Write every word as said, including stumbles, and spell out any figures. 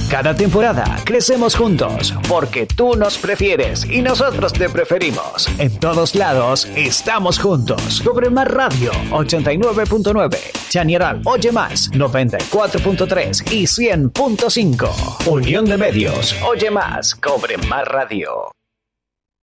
Cada temporada crecemos juntos porque tú nos prefieres y nosotros te preferimos. En todos lados estamos juntos. Cobre Más Radio ochenta y nueve punto nueve, Chañaral Oye Más noventa y cuatro punto tres y cien punto cinco. Unión de Medios. Oye Más, Cobre Más Radio.